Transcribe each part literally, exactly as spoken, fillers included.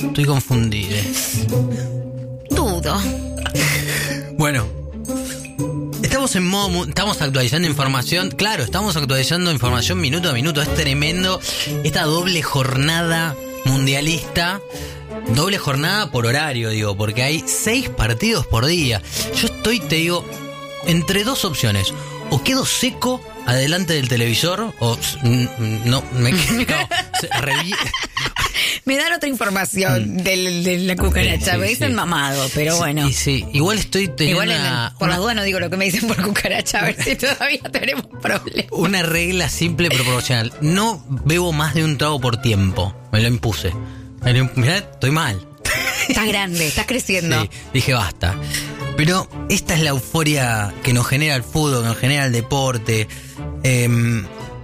Estoy confundido. Dudo. Bueno, estamos en modo, estamos actualizando información. Claro, estamos actualizando información minuto a minuto. Es tremendo esta doble jornada mundialista. Doble jornada por horario, digo, porque hay seis partidos por día. Yo estoy, te digo, entre dos opciones. O quedo seco adelante del televisor, o no, me quedo... revi- Me dan otra información mm. de, de la cucaracha. Sí, sí, me dicen sí. mamado, pero sí, bueno. Sí, sí, igual estoy teniendo igual una, por una... las dudas no digo lo que me dicen por cucaracha, a ver si todavía tenemos problemas. Una regla simple pero proporcional. No bebo más de un trago por tiempo. Me lo impuse. Me lo imp- Mirá, estoy mal. Estás grande, estás creciendo. Sí, dije basta. Pero esta es la euforia que nos genera el fútbol, que nos genera el deporte. Eh,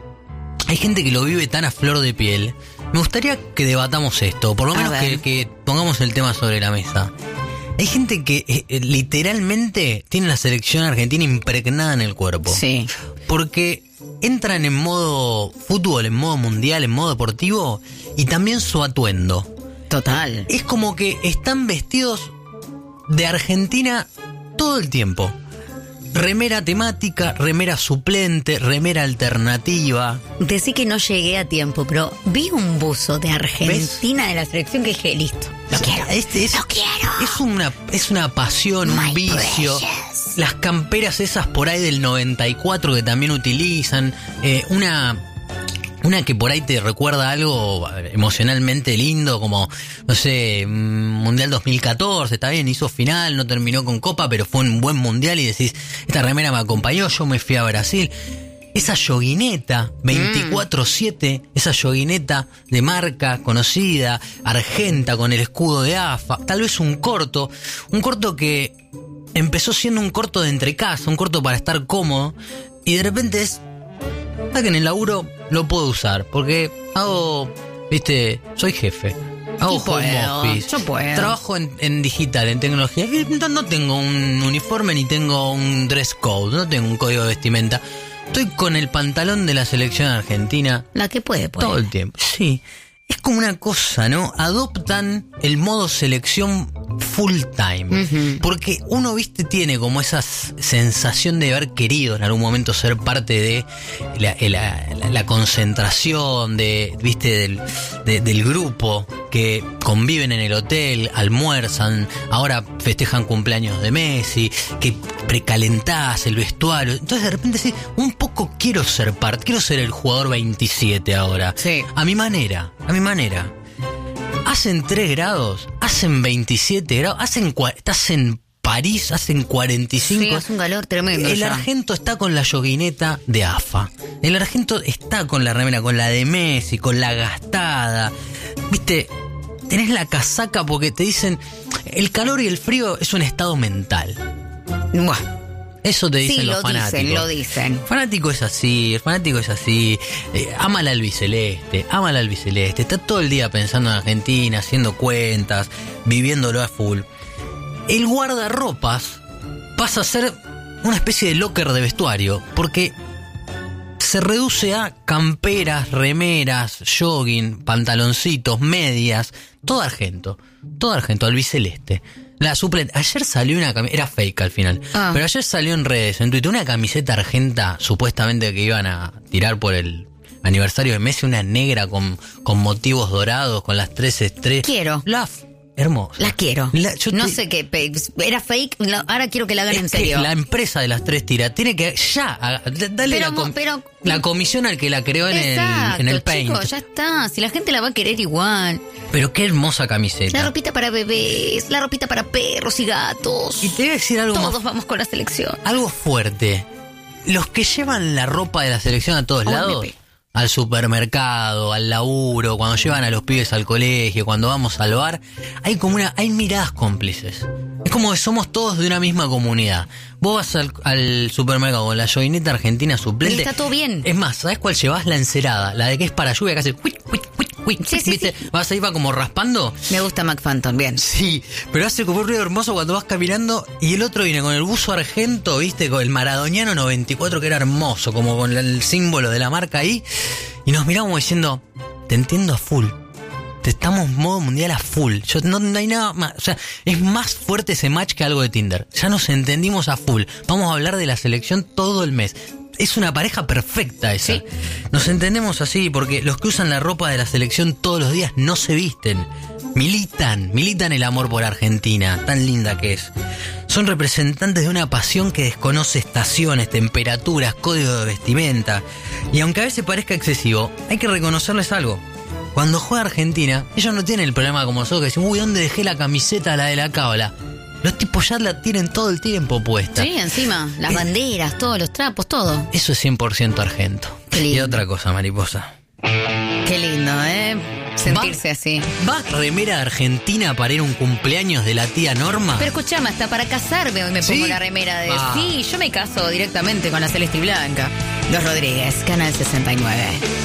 hay gente que lo vive tan a flor de piel. Me gustaría que debatamos esto, por lo menos que, que pongamos el tema sobre la mesa. Hay gente que eh, literalmente tiene la selección argentina impregnada en el cuerpo. Sí. Porque entran en modo fútbol, en modo mundial, en modo deportivo, y también su atuendo. Total. Es como que están vestidos de Argentina todo el tiempo. Remera temática, remera suplente, remera alternativa. Decí que no llegué a tiempo, pero vi un buzo de Argentina ¿Ves? De la selección que dije, listo, lo quiero, este es, lo quiero. Es una, es una pasión, My un vicio. precious. Las camperas esas por ahí del noventa y cuatro que también utilizan. Eh, una... Una que por ahí te recuerda algo emocionalmente lindo, como, no sé, Mundial dos mil catorce, está bien, hizo final, no terminó con Copa, pero fue un buen Mundial y decís, esta remera me acompañó, yo me fui a Brasil. Esa yoguineta veinticuatro siete, mm. esa yoguineta de marca conocida, argenta con el escudo de A F A, tal vez un corto, un corto que empezó siendo un corto de entrecasa, un corto para estar cómodo, y de repente es... que en el laburo lo puedo usar, porque hago, viste, soy jefe, hago home office, yo puedo. Trabajo en, en digital, en tecnología, y no, no tengo un uniforme ni tengo un dress code, no tengo un código de vestimenta, estoy con el pantalón de la selección argentina. La que puede, puede. Todo el tiempo, sí. Es como una cosa, ¿no? Adoptan el modo selección full time. Uh-huh. Porque uno, viste, tiene como esa sensación de haber querido en algún momento ser parte de la, la, la, la concentración, de, viste, del, de, del grupo que conviven en el hotel, almuerzan, ahora festejan cumpleaños de Messi, que precalentás el vestuario. Entonces de repente sí, un poco quiero ser parte, quiero ser el jugador veintisiete ahora. Sí. A mi manera, a mi manera. Hacen tres grados, hacen veintisiete grados, hacen cua- estás en París, hacen cuarenta y cinco. Sí, es un calor tremendo. El ya. argento está con la yoguineta de A F A. El argento está con la remera, con la de Messi, con la gastada. Viste, tenés la casaca porque te dicen, el calor y el frío es un estado mental. Buah. Eso te dicen sí, los lo fanáticos. Dicen, lo dicen. El fanático es así, el fanático es así. Eh, ama al albiceleste, ama al albiceleste. Está todo el día pensando en Argentina, haciendo cuentas, viviéndolo a full. El guardarropas pasa a ser una especie de locker de vestuario, porque se reduce a camperas, remeras, jogging, pantaloncitos, medias, todo argento, todo argento, albiceleste. La suplente, ayer salió una camiseta, era fake al final, ah. pero ayer salió en redes, en Twitter, una camiseta argenta, supuestamente que iban a tirar por el aniversario de Messi, una negra con, con motivos dorados, con las tres estrellas. Quiero. La hermosa. La quiero. La, yo no te... sé qué, era fake, ahora quiero que la hagan es en serio. Que la empresa de las tres tiras tiene que ya, dale pero, la, com- pero, la comisión al que la creó en exacto, el, en el Paint. Chicos, ya está, si la gente la va a querer igual. Pero qué hermosa camiseta. La ropita para bebés, la ropita para perros y gatos. Y te voy a decir algo Todos más, vamos con la selección. Algo fuerte. Los que llevan la ropa de la selección a todos oh, lados... Pepe. Al supermercado, al laburo, cuando llevan a los pibes al colegio, cuando vamos al bar, hay como una, hay miradas cómplices. Es como que somos todos de una misma comunidad. Vos vas al, al supermercado con la yoguineta argentina suplente. Y está todo bien. Es más, ¿sabés cuál llevás? La encerada, la de que es para lluvia, que hace huit, huit, huit, huit, sí, sí, ¿viste? Sí. Vas ahí, va como raspando. Me gusta McPhantom, bien. Sí, pero hace como un ruido hermoso cuando vas caminando y el otro viene con el buzo argento, ¿viste? Con el maradoniano noventa y cuatro, que era hermoso, como con el símbolo de la marca ahí. Y nos miramos diciendo, te entiendo a full. estamos modo mundial a full. Yo, no, no hay nada más. O sea, es más fuerte ese match que algo de Tinder. Ya nos entendimos a full. Vamos a hablar de la selección todo el mes. Es una pareja perfecta esa. Sí. Nos entendemos así porque los que usan la ropa de la selección todos los días no se visten. Militan, militan el amor por Argentina, tan linda que es. Son representantes de una pasión que desconoce estaciones, temperaturas, código de vestimenta. Y aunque a veces parezca excesivo, hay que reconocerles algo. Cuando juega Argentina, ellos no tienen el problema como nosotros que decimos, uy, ¿dónde dejé la camiseta, la de la cábala? Los tipos ya la tienen todo el tiempo puesta. Sí, encima, las es, banderas, todos los trapos, todo. Eso es cien por ciento argento. Qué lindo. Y otra cosa, mariposa. Qué lindo, ¿eh? Sentirse ¿Va, así. ¿Va remera de Argentina para ir a un cumpleaños de la tía Norma? Pero escuchame, hasta para casarme hoy me ¿Sí? pongo la remera de... Ah. Sí, yo me caso directamente con la celeste y blanca. Los Rodríguez, Canal sesenta y nueve.